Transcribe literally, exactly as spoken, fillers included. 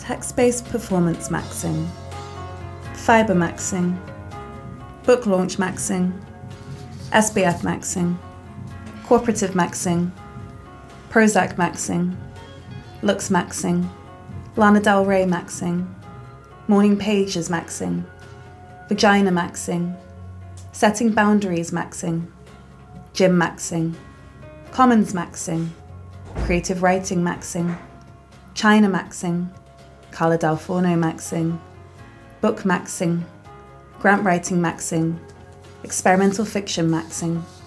text-based performance maxing, fiber maxing, book launch maxing, S B F maxing, cooperative maxing, Prozac maxing, Lux maxing, Lana Del Rey maxing, Morning Pages maxing, vagina maxing, setting boundaries maxing, gym maxing, commons maxing, creative writing maxing, China maxing, Carla Del Forno maxing, book maxing, grant writing maxing, experimental fiction maxing,